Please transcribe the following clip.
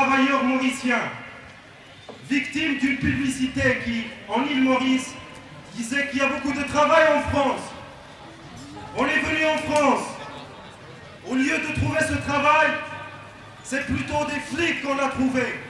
travailleur mauricien, victime d'une publicité qui, en île Maurice, disait qu'il y a beaucoup de travail en France. On est venu en France. Au lieu de trouver ce travail, c'est plutôt des flics qu'on a trouvé.